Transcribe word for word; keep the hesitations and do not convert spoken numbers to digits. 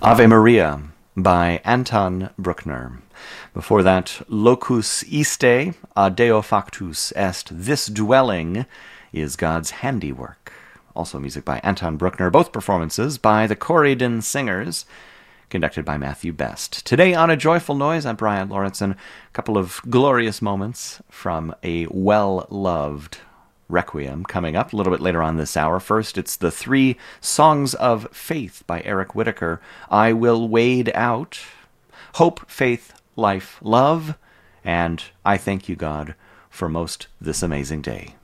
Ave Maria by Anton Bruckner. Before that, Locus iste a Deo factus est. This dwelling is God's handiwork. Also music by Anton Bruckner. Both performances by the Corydon Singers, conducted by Matthew Best. Today on A Joyful Noise, I'm Brian Lawrenson. A couple of glorious moments from a well-loved Requiem coming up a little bit later on this hour. First, it's the Three Songs of Faith by Eric Whitacre. I Will Wade Out, Hope, Faith, Life, Love, and I Thank You, God, for Most This Amazing Day.